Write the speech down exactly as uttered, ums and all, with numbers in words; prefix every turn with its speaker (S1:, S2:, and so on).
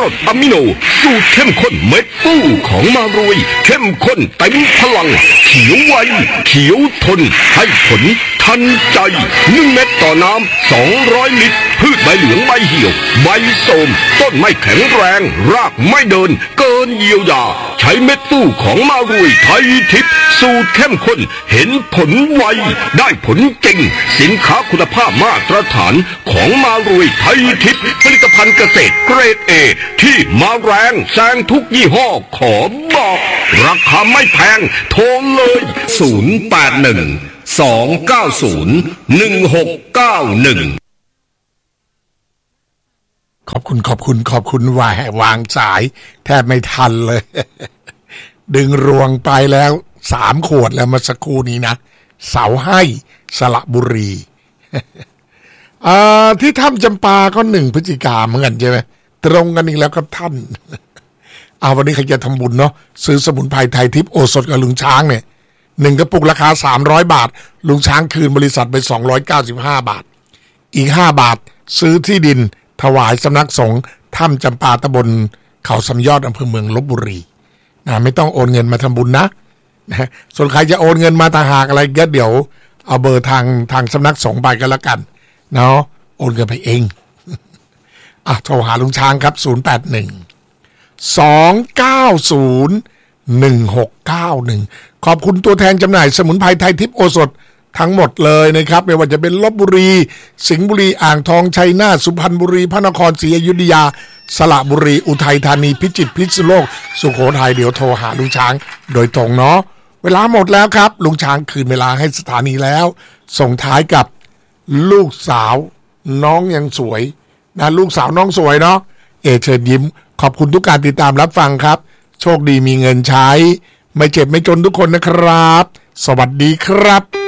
S1: ดอะมิโนสูตรเข้มข้นเม็ดฟูของมารวยเข้มข้นเต็มพลังเขียวไวเขียวทนให้ผลทันใจหนึ่งเม็ดต่อน้ำสองร้อยลิตรพืชใบเหลืองใบเหี่ยวใบโทรมต้นไม่แข็งแรงรากไม่เดินเกินเยียวยาใช้เม็ดฟูของมารวยไทยทิพย์สูตรเข้มข้นเห็นผลไวได้ผลจริงสินค้าคุณภาพมาตรฐานของมารวยไทยทิพย์ผลิตภัณฑ์เกษตรเกรดเอที่มาแรงแซงทุกยี่ห้อขอบอกราคาไม่แพงโทรเลยศูนย์ แปด หนึ่ง สอง เก้า ศูนย์ หนึ่ง หก เก้า หนึ่ง
S2: ขอบคุณขอบคุณขอบคุณวายวางสายแทบไม่ทันเลย ดึงรวงไปแล้วสามขวดแล้วมาสักครู่นี้นะเสาให้สระบุรี ที่ถ้ำจำปาก็หนึ่งพฤศจิกาเหมือนกันใช่ไหมตรงกันอีกแล้วครับท่าน เอาวันนี้ใครจะทำบุญเนาะซื้อสมุนไพรไทยทิพย์โอสถกับลุงช้างเนี่ยหนึ่งกระปุกราคาสามร้อยบาทลุงช้างคืนบริษัทไปสองร้อยเก้าสิบห้าบาทอีกห้าบาทซื้อที่ดินถวายสำนักสงฆ์ถ้ำจำปาตำบลเขาสำยอดอำเภอเมืองลพบุรีนะไม่ต้องโอนเงินมาทำบุญนะนะส่วนใครจะโอนเงินมาต่างหากอะไรก็เดี๋ยวเอาเบอร์ทางทางสำนักสงฆ์ไปกันละกันเนาะโอนเงินไปเองอ่ะโทรหาลุงช้างครับศูนย์ แปด หนึ่ง สอง เก้า ศูนย์ หนึ่ง หก เก้า หนึ่งขอบคุณตัวแทนจำหน่ายสมุนไพรไทยทิพย์โอสถทั้งหมดเลยนะครับไม่ว่าจะเป็นลพบุรีสิงห์บุรีอ่างทองชัยนาทสุพรรณบุรีพระนครศรีอยุธยาสระบุรีอุทัยธานีพิจิตรพิษณุโลกสุโขทัยเดี๋ยวโทรหาลุงช้างโดยตรงเนาะเวลาหมดแล้วครับลุงช้างคืนเวลาให้สถานีแล้วส่งท้ายกับลูกสาวน้องยังสวยนะลูกสาวน้องสวยเนาะเอเชิญยิ้มขอบคุณทุกการติดตามรับฟังครับโชคดีมีเงินใช้ไม่เจ็บไม่จนทุกคนนะครับสวัสดีครับ